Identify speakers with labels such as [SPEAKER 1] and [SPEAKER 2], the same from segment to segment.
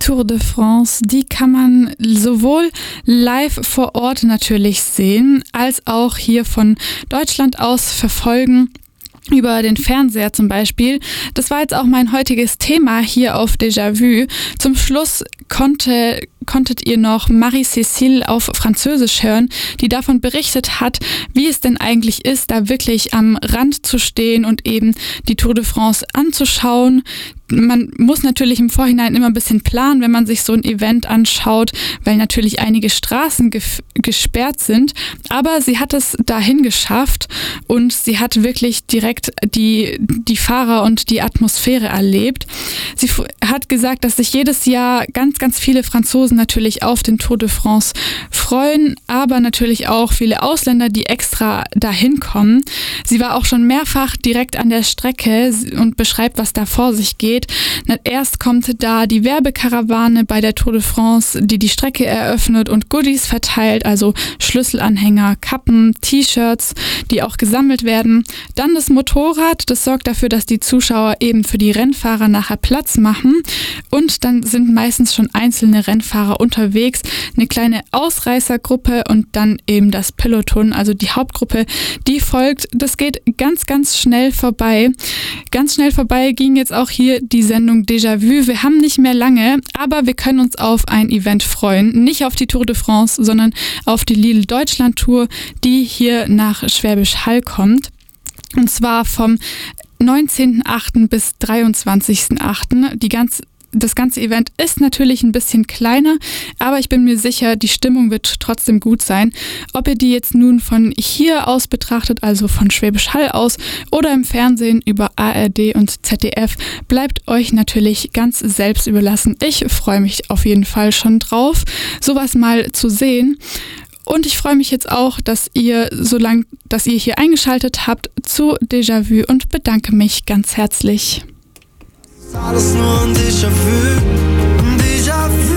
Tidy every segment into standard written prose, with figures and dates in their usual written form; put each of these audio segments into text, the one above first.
[SPEAKER 1] Tour de France, die kann man sowohl live vor Ort natürlich sehen, als auch hier von Deutschland aus verfolgen. Über den Fernseher zum Beispiel. Das war jetzt auch mein heutiges Thema hier auf Déjà-vu. Zum Schluss konntet ihr noch Marie-Cécile auf Französisch hören, die davon berichtet hat, wie es denn eigentlich ist, da wirklich am Rand zu stehen und eben die Tour de France anzuschauen. Man muss natürlich im Vorhinein immer ein bisschen planen, wenn man sich so ein Event anschaut, weil natürlich einige Straßen gesperrt sind. Aber sie hat es dahin geschafft und sie hat wirklich direkt die Fahrer und die Atmosphäre erlebt. Sie hat gesagt, dass sich jedes Jahr ganz, ganz viele Franzosen natürlich auf den Tour de France freuen, aber natürlich auch viele Ausländer, die extra dahin kommen. Sie war auch schon mehrfach direkt an der Strecke und beschreibt, was da vor sich geht. Erst kommt da die Werbekarawane bei der Tour de France, die Strecke eröffnet und Goodies verteilt, also Schlüsselanhänger, Kappen, T-Shirts, die auch gesammelt werden. Dann das Motorrad, das sorgt dafür, dass die Zuschauer eben für die Rennfahrer nachher Platz machen. Und dann sind meistens schon einzelne Rennfahrer unterwegs, eine kleine Ausreißergruppe und dann eben das Peloton, also die Hauptgruppe, die folgt. Das geht ganz, ganz schnell vorbei. Ganz schnell vorbei ging jetzt auch hier die Sendung Déjà-vu. Wir haben nicht mehr lange, aber wir können uns auf ein Event freuen. Nicht auf die Tour de France, sondern auf die Lidl Deutschland Tour, die hier nach Schwäbisch Hall kommt. Und zwar vom 19.08. bis 23.08. Das ganze Event ist natürlich ein bisschen kleiner, aber ich bin mir sicher, die Stimmung wird trotzdem gut sein. Ob ihr die jetzt nun von hier aus betrachtet, also von Schwäbisch Hall aus oder im Fernsehen über ARD und ZDF, bleibt euch natürlich ganz selbst überlassen. Ich freue mich auf jeden Fall schon drauf, sowas mal zu sehen. Und ich freue mich jetzt auch, dass ihr hier eingeschaltet habt zu Déjà-vu und bedanke mich ganz herzlich.
[SPEAKER 2] Alles nur ein Déjà-vu, ein Déjà-vu,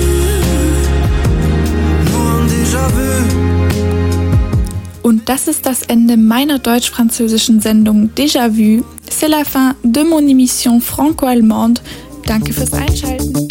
[SPEAKER 2] nur ein Déjà-vu.
[SPEAKER 1] Und das ist das Ende meiner deutsch-französischen Sendung Déjà-vu. C'est la fin de mon émission franco-allemande. Danke fürs Einschalten.